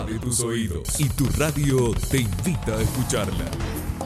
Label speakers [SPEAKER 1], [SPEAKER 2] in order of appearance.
[SPEAKER 1] de tus oídos y tu radio te invita a escucharla.